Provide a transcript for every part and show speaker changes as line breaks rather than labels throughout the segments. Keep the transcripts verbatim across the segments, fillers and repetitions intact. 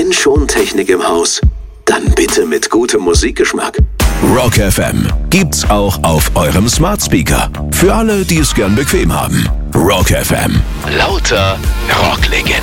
Wenn schon Technik im Haus, dann bitte mit gutem Musikgeschmack. Rock F M gibt's auch auf eurem Smart Speaker. Für alle, die es gern bequem haben. Rock F M. Lauter Rocklegenden.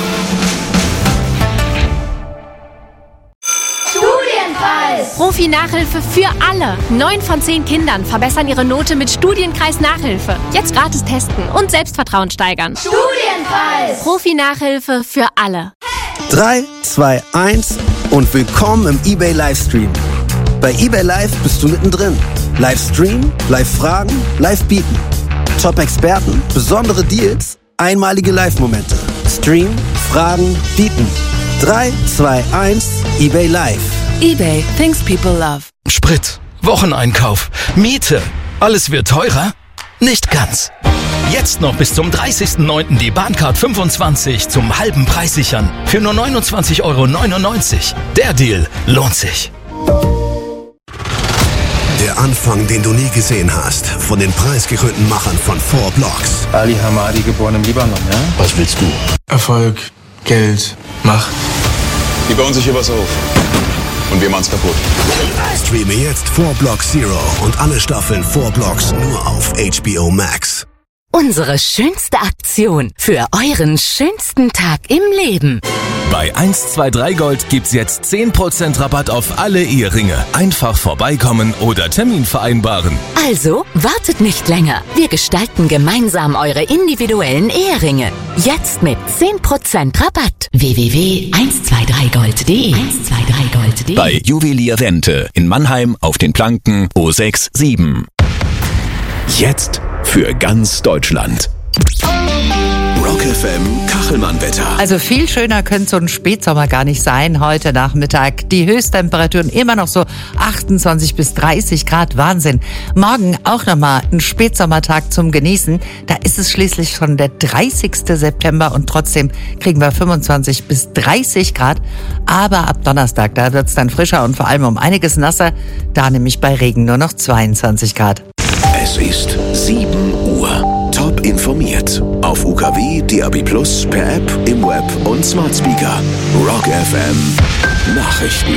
Profi-Nachhilfe für alle. Neun von zehn Kindern verbessern ihre Note mit Studienkreis Nachhilfe. Jetzt gratis testen und Selbstvertrauen steigern.
Studienkreis!
Profi-Nachhilfe für alle.
drei, zwei, eins und willkommen im eBay Livestream. Bei eBay Live bist du mittendrin. Livestream, Live-Fragen, Live-Bieten. Top-Experten, besondere Deals, einmalige Live-Momente. Stream, Fragen, Bieten. drei, zwei, eins, eBay Live.
eBay, things people love.
Sprit, Wocheneinkauf, Miete, alles wird teurer? Nicht ganz. Jetzt noch bis zum dreißigsten neunten die Bahncard fünfundzwanzig zum halben Preis sichern. Für nur neunundzwanzig Euro neunundneunzig. Der Deal lohnt sich.
Der Anfang, den du nie gesehen hast, von den preisgekrönten Machern von Four Blocks.
Ali Hamadi, geboren im Libanon, ja?
Was willst du?
Erfolg, Geld, Macht.
Die bauen sich hier was auf. Und wir machen's kaputt.
Streame jetzt Four Blocks Zero und alle Staffeln Four Blocks nur auf H B O Max.
Unsere schönste Aktion für euren schönsten Tag im Leben.
Bei eins zwei drei Gold gibt's jetzt zehn Prozent Rabatt auf alle Eheringe. Einfach vorbeikommen oder Termin vereinbaren.
Also wartet nicht länger. Wir gestalten gemeinsam eure individuellen Eheringe. Jetzt mit zehn Prozent Rabatt. w w w punkt eins zwei drei gold punkt de eins zwei drei gold punkt de
Bei Juwelier Wente in Mannheim auf den Planken O sechs sieben. Jetzt für ganz Deutschland. Rock F M Kachelmann-Wetter.
Also viel schöner könnte so ein Spätsommer gar nicht sein heute Nachmittag. Die Höchsttemperaturen immer noch so achtundzwanzig bis dreißig Grad. Wahnsinn. Morgen auch nochmal ein Spätsommertag zum Genießen. Da ist es schließlich schon der dreißigste September und trotzdem kriegen wir fünfundzwanzig bis dreißig Grad. Aber ab Donnerstag, da wird's dann frischer und vor allem um einiges nasser. Da nämlich bei Regen nur noch zweiundzwanzig Grad.
Es ist sieben Uhr. Top informiert. Auf U K W, D A B Plus, per App, im Web und Smart Speaker. Rock F M Nachrichten.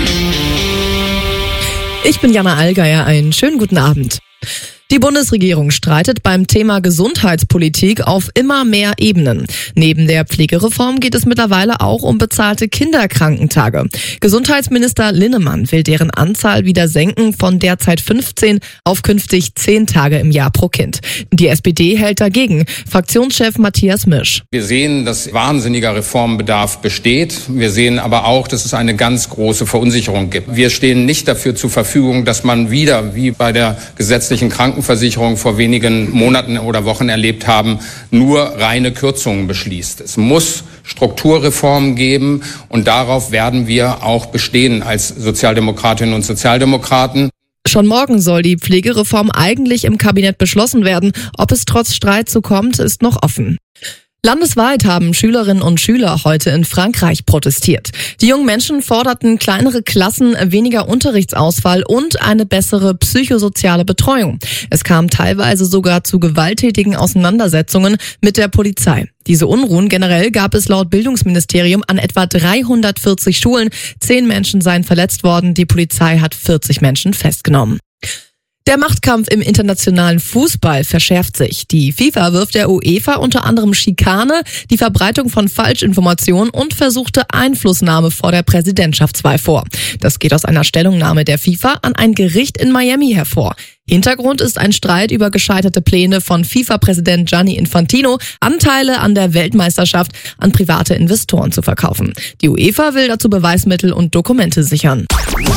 Ich bin Jana Allgeier. Einen schönen guten Abend. Die Bundesregierung streitet beim Thema Gesundheitspolitik auf immer mehr Ebenen. Neben der Pflegereform geht es mittlerweile auch um bezahlte Kinderkrankentage. Gesundheitsminister Linnemann will deren Anzahl wieder senken von derzeit fünfzehn auf künftig zehn Tage im Jahr pro Kind. Die S P D hält dagegen. Fraktionschef Matthias Misch.
Wir sehen, dass wahnsinniger Reformbedarf besteht. Wir sehen aber auch, dass es eine ganz große Verunsicherung gibt. Wir stehen nicht dafür zur Verfügung, dass man wieder, wie bei der gesetzlichen Krankenversicherung vor wenigen Monaten oder Wochen erlebt haben, nur reine Kürzungen beschließt. Es muss Strukturreformen geben und darauf werden wir auch bestehen als Sozialdemokratinnen und Sozialdemokraten.
Schon morgen soll die Pflegereform eigentlich im Kabinett beschlossen werden. Ob es trotz Streit so kommt, ist noch offen. Landesweit haben Schülerinnen und Schüler heute in Frankreich protestiert. Die jungen Menschen forderten kleinere Klassen, weniger Unterrichtsausfall und eine bessere psychosoziale Betreuung. Es kam teilweise sogar zu gewalttätigen Auseinandersetzungen mit der Polizei. Diese Unruhen generell gab es laut Bildungsministerium an etwa dreihundertvierzig Schulen. Zehn Menschen seien verletzt worden, die Polizei hat vierzig Menschen festgenommen. Der Machtkampf im internationalen Fußball verschärft sich. Die FIFA wirft der UEFA unter anderem Schikane, die Verbreitung von Falschinformationen und versuchte Einflussnahme vor der Präsidentschaftswahl vor. Das geht aus einer Stellungnahme der FIFA an ein Gericht in Miami hervor. Hintergrund ist ein Streit über gescheiterte Pläne von FIFA-Präsident Gianni Infantino, Anteile an der Weltmeisterschaft an private Investoren zu verkaufen. Die UEFA will dazu Beweismittel und Dokumente sichern.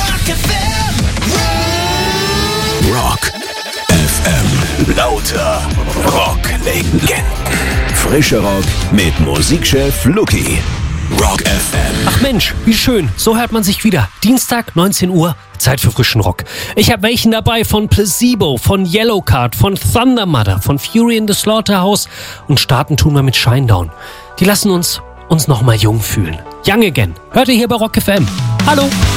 Rock F M. Lauter Rocklegenden. Frische Rock mit Musikchef Luki. Rock F M.
Ach Mensch, wie schön. So hört man sich wieder. Dienstag, neunzehn Uhr, Zeit für frischen Rock. Ich habe welchen dabei von Placebo, von Yellowcard, von Thunder Mother, von Fury in the Slaughterhouse und starten tun wir mit Shinedown. Die lassen uns uns nochmal jung fühlen. Young Again. Hört ihr hier bei Rock F M. Hallo.